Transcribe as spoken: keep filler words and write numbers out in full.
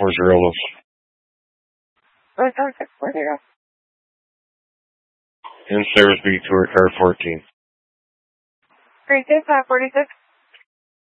four zero. Where's our six four zero? In service B to car fourteen. Three six five forty six.